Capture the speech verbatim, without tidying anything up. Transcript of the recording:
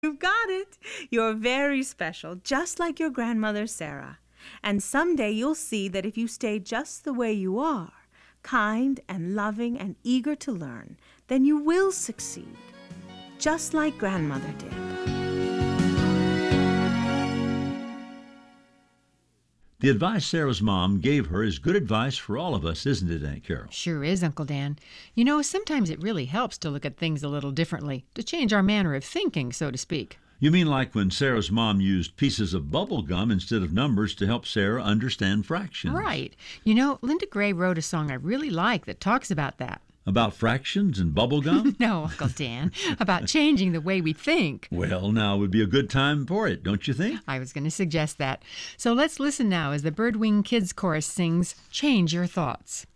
You've got it. You're very special, just like your grandmother Sarah. And someday you'll see that if you stay just the way you are, kind and loving and eager to learn, then you will succeed, just like grandmother did. The advice Sarah's mom gave her is good advice for all of us, isn't it, Aunt Carol? Sure is, Uncle Dan. You know, sometimes it really helps to look at things a little differently, to change our manner of thinking, so to speak. You mean like when Sarah's mom used pieces of bubble gum instead of numbers to help Sarah understand fractions? Right. You know, Linda Gray wrote a song I really like that talks about that. About fractions and bubble gum? No, Uncle Dan, about changing the way we think. Well, now would be a good time for it, don't you think? I was going to suggest that. So let's listen now as the Birdwing Kids Chorus sings Change Your Thoughts.